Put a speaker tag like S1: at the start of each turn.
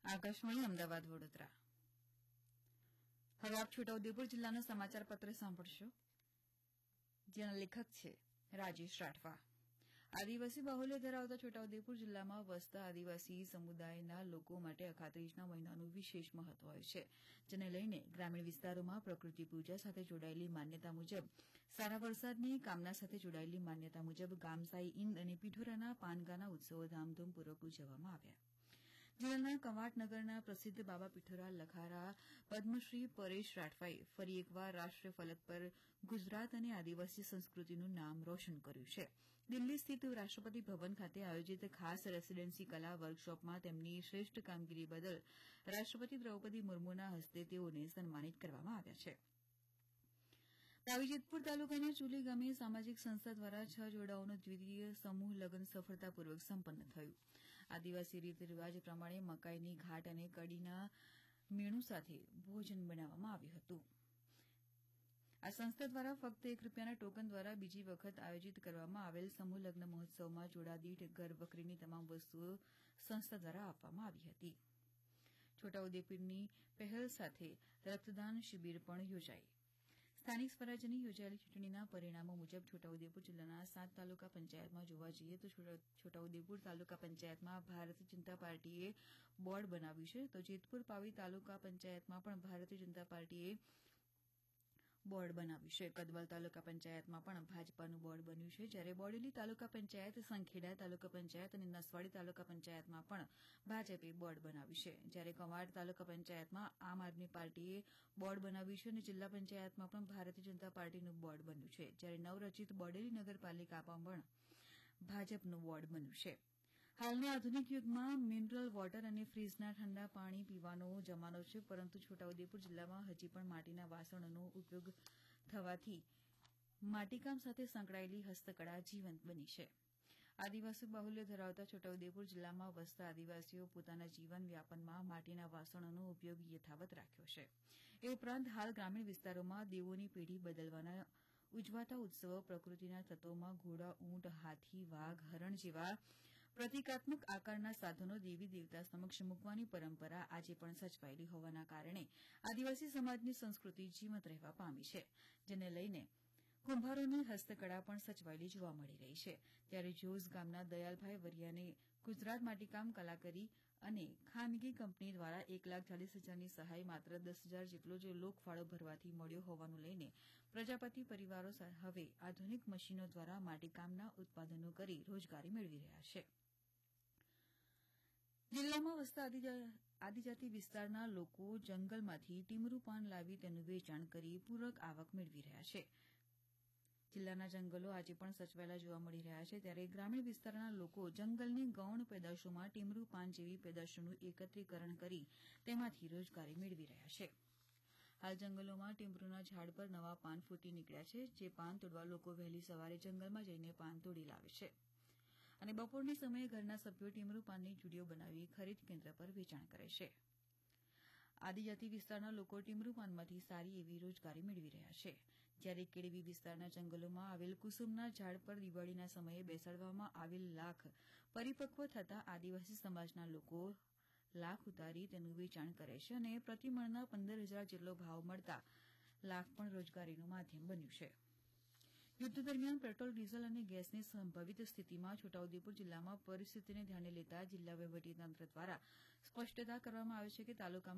S1: આકાશવાણી અમદાવાદ વડોદરા. હવે આપ છોટાઉદેપુર જિલ્લાના સમાચાર પત્ર સાંભળશો, જેના લેખક છે રાજેશ રાઠવા. આદિવાસી બાહુલ્ય ધરાવતા છોટાઉદેપુર જિલ્લામાં વસતા આદિવાસી સમુદાયના લોકો માટે અખાત્રીજના મહિનાનું વિશેષ મહત્વ હોય છે, જેને લઈને ગ્રામીણ વિસ્તારોમાં પ્રકૃતિ પૂજા સાથે જોડાયેલી માન્યતા મુજબ, સારા વરસાદની કામના સાથે જોડાયેલી માન્યતા મુજબ ગામસાઈ ઇંદ અને પીઠોરાના પાનગાના ઉત્સવો ધામધૂમપૂર્વક ઉજવવામાં આવ્યા. જિલ્લાના કવાંટનગરના પ્રસિદ્ધ બાબા પીઠોરા લખારા પદ્મશ્રી પરેશ રાઠવાએ ફરી એકવાર રાષ્ટ્રીય ફલક પર ગુજરાત અને આદિવાસી સંસ્કૃતિનું નામ રોશન કર્યું છે. દિલ્હી સ્થિત રાષ્ટ્રપતિ ભવન ખાતે આયોજિત ખાસ રેસીડેન્સી કલા વર્કશોપમાં તેમની શ્રેષ્ઠ કામગીરી બદલ રાષ્ટ્રપતિ દ્રૌપદી મુર્મુના હસ્તે તેઓને સન્માનિત કરવામાં આવ્યા છે. તાવીજેતપુર તાલુકાના ચુલી ગામે સામાજિક સંસ્થા દ્વારા 6 જોડાઓનું દ્વિતીય સમૂહ લગ્ન સફળતાપૂર્વક સંપન્ન થયું. આદિવાસી રીત રિવાજ પ્રમાણે મકાઈની ઘાટ અને કડીના મેણું સાથે ભોજન બનાવવામાં આવ્યું હતું. આ સંસ્થા દ્વારા ફક્ત ₹1 ટોકન દ્વારા બીજી વખત આયોજિત કરવામાં આવેલ સમૂહ લગ્ન મહોત્સવમાં જોડાદીઠ ઘર વખરીની તમામ વસ્તુઓ સંસ્થા દ્વારા આપવામાં આવી હતી. છોટાઉદેપુરની પહેલ સાથે રક્તદાન શિબિર પણ યોજાઈ. સ્થાનિક સ્વરાજ્યની યોજાયેલી ચૂંટણીના પરિણામો મુજબ છોટાઉદેપુર જિલ્લાના 7 તાલુકા પંચાયતમાં જોવા જઈએ તો છોટાઉદેપુર તાલુકા પંચાયતમાં ભારતીય જનતા પાર્ટીએ બોર્ડ બનાવ્યું છે, તો જેતપુર પાવી તાલુકા પંચાયતમાં પણ ભારતીય જનતા પાર્ટીએ બોર્ડ બનાવ્યું છે. કદવાલ તાલુકા પંચાયતમાં પણ ભાજપાનું બોર્ડ બન્યું છે, જ્યારે બોડેલી તાલુકા પંચાયત, સંખેડા તાલુકા પંચાયત અને નસવાડી તાલુકા પંચાયતમાં પણ ભાજપે બોર્ડ બનાવ્યું છે, જ્યારે કવાંટ તાલુકા પંચાયતમાં આમ આદમી પાર્ટીએ બોર્ડ બનાવ્યું છે અને જિલ્લા પંચાયતમાં પણ ભારતીય જનતા પાર્ટીનું બોર્ડ બન્યું છે, જ્યારે નવરચિત બોડેલી નગરપાલિકામાં પણ ભાજપનું બોર્ડ બન્યું છે. હાલના આધુનિક યુગમાં મિનરલ વોટર અને ફ્રીજના ઠંડા પાણી પીવાનો જમાનો છે, પરંતુ છોટાઉદેપુર જિલ્લામાં હજી પણ માટીના વાસણોનો ઉપયોગ થવાથી માટીકામ સાથે સંકળાયેલી હસ્તકળા જીવંત બની છે. આદિવાસી બાહુલ્ય ધરાવતા છોટાઉદેપુર જિલ્લામાં વસતા આદિવાસીઓ પોતાના જીવન વ્યાપનમાં માટીના વાસણોનો ઉપયોગ યથાવત રાખ્યો છે. એ ઉપરાંત હાલ ગ્રામીણ વિસ્તારોમાં દેવોની પેઢી બદલવાના ઉજવાતા ઉત્સવો પ્રકૃતિના તત્વોમાં ઘોડા, ઊંટ, હાથી, વાઘ, હરણ જેવા પ્રતિકાત્મક આકારના સાધનો દેવી દેવતા સમક્ષ મૂકવાની પરંપરા આજે પણ સચવાયેલી હોવાના કારણે આદિવાસી સમાજની સંસ્કૃતિ જીવંત રહેવા પામી છે, જેને લઈને કુંભારોની હસ્તકળા પણ સચવાયેલી જોવા મળી રહી છે. ત્યારે જોઝ ગામના દયાલભાઈ વરિયાને ગુજરાત માટીકામ કલાકારી અને ખાનગી કંપની દ્વારા 1,40,000ની સહાય માત્ર 10,000 જેટલો જ લોકફાળો ભરવાથી મળ્યો હોવાનું લઈને પ્રજાપતિ પરિવારો હવે આધુનિક મશીનો દ્વારા માટીકામના ઉત્પાદનો કરી રોજગારી મેળવી રહ્યા છે. જિલ્લામાં વસતા આદિજાતિ વિસ્તારના લોકો જંગલમાંથી ટીમરૂ પાન લાવી તેનું વેચાણ કરી પૂરક આવક મેળવી રહ્યા છે. જિલ્લાના જંગલો આજે પણ સચવાયેલા જોવા મળી રહ્યા છે, ત્યારે ગ્રામીણ વિસ્તારના લોકો જંગલની ગૌણ પેદાશોમાં ટીમરૂ પાન જેવી પેદાશોનું એકત્રીકરણ કરી તેમાંથી રોજગારી મેળવી રહ્યા છે. હાલ જંગલોમાં ટીમરૂના ઝાડ પર નવા પાન ફૂટી નીકળ્યા છે, જે પાન તોડવા લોકો વહેલી સવારે જંગલમાં જઈને પાન તોડી લાવે છે અને બપોરની સમયે ઘરના સભ્યો ટીમરૂ પાનની જુડીઓ બનાવી ખરીદ કેન્દ્ર પર વેચાણ કરે છે. આદિજાતિ વિસ્તારના લોકો ટીમરૂ પાનમાંથી સારી એવી રોજગારી મેળવી રહ્યા છે. જ્યારે કેળવી વિસ્તારના જંગલોમાં આવેલ કુસુમના ઝાડ પર દિવાળીના સમયે બેસાડવામાં આવેલ લાખ પરિપક્વ થતાં આદિવાસી સમાજના લોકો લાખ ઉતારી તેનું વેચાણ કરે છે અને પ્રતિમણના 15,000 જેટલો ભાવ મળતા લાખ પણ રોજગારીનું માધ્યમ બન્યું છે. યુદ્ધ દરમિયાન પેટ્રોલ, ડીઝલ અને ગેસની સંભવિત સ્થિતિમાં છોટાઉદેપુર જિલ્લામાં પરિસ્થિતિને ધ્યાને લેતા જિલ્લા વહીવટીતંત્ર દ્વારા સ્પષ્ટતા કરવામાં આવે છે કે તાલુકામાં